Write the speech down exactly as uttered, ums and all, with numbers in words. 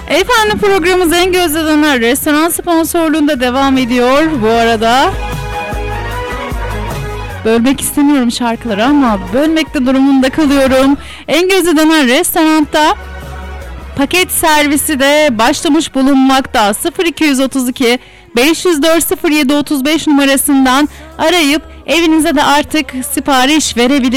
Efendim, programımız En Gözde Döner restoran sponsorluğunda devam ediyor. Bu arada bölmek istemiyorum şarkıları ama bölmekte durumunda kalıyorum. En Gözde Döner restoranda paket servisi de başlamış bulunmakta. sıfır iki otuz iki beş yüz dört sıfır yedi otuz beş numarasından arayıp evinize de artık sipariş verebilirsiniz.